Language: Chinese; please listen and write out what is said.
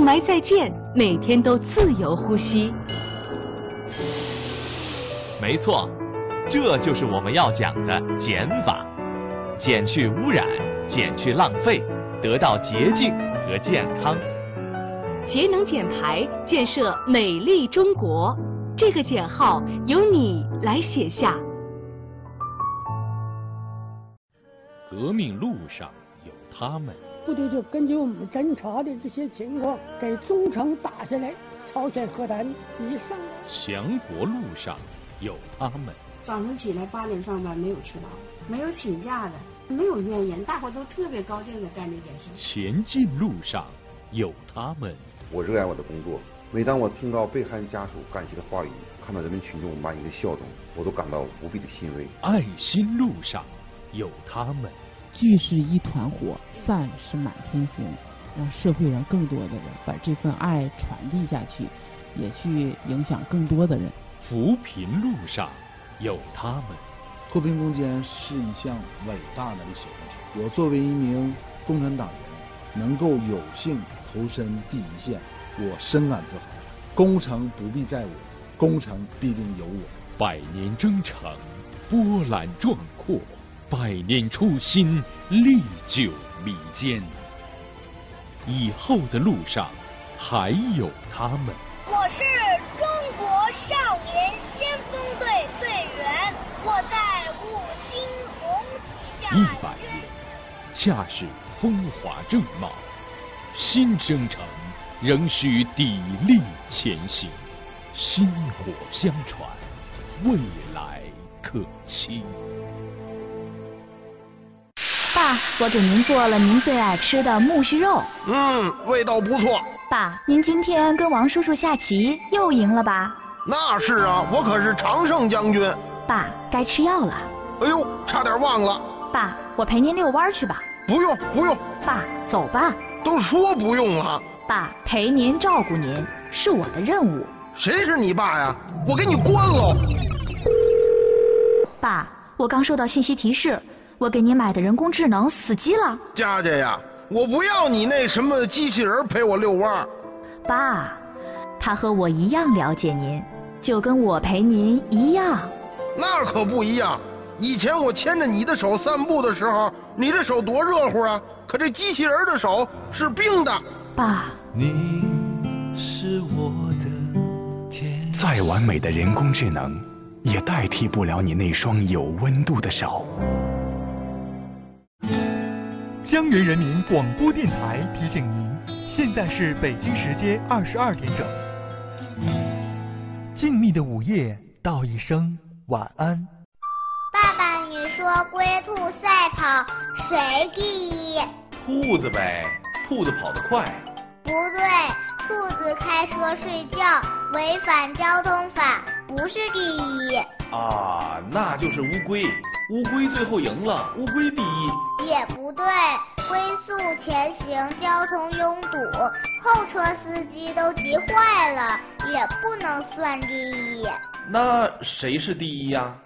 霾再见，每天都自由呼吸。 没错，这就是我们要讲的减法，减去污染，减去浪费，得到洁净和健康。 节能减排，建设美丽中国。这个减号由你来写下。 革命路上有他们。 部队就根据我们侦查的这些情况，给中程打下来，朝鲜核弹以上。 强国路上有他们。 早上起来8点上班，没有迟到，没有请假的，没有怨言，大伙都特别高兴的干这件事。 前进路上有他们。 我热爱我的工作，每当我听到被害人家属感谢的话语，看到人民群众满意的笑容，我都感到无比的欣慰。 爱心路上有他们。 聚是一团火，散是满天星，让社会上更多的人把这份爱传递下去，也去影响更多的人。 扶贫路上有他们。 脱贫攻坚是一项伟大的历史工程，我作为一名共产党员，能够有幸投身第一线，我深感自豪。功成不必在我，功成必定有我。 100年征程，波澜壮阔；100年初心，历久弥坚。以后的路上还有他们。 我是中国少年先锋队队员，我在五星红旗下。 100年，恰是风华正茂。新征程仍需砥砺前行，薪火相传，未来可期。 爸，我给您做了您最爱吃的木须肉。 味道不错。 爸，您今天跟王叔叔下棋又赢了吧？ 那是啊，我可是常胜将军。 爸，该吃药了。 哎呦，差点忘了。 爸，我陪您遛弯去吧。 不用不用。 爸，走吧。 都说不用了。 爸，陪您照顾您是我的任务。 谁是你爸呀？我给你关喽。 爸，我刚收到信息提示，我给您买的人工智能死机了。 佳佳呀，我不要你那什么机器人陪我遛弯。 爸，他和我一样了解您，就跟我陪您一样。 那可不一样，以前我牵着你的手散步的时候，你的手多热乎啊，可这机器人的手是冰的。 爸， 你是我的天。 再完美的人工智能也代替不了你那双有温度的手。 江源人民广播电台提醒您，现在是北京时间22点整。静谧的午夜，道一声晚安。 爸爸，你说龟兔赛跑谁第一？ 兔子呗，兔子跑得快。 不对，兔子开车睡觉违反交通法，不是第一。 啊，那就是乌龟，乌龟最后赢了，乌龟第一。 也不对，龟速前行，交通拥堵，后车司机都急坏了，也不能算第一。 那谁是第一呀？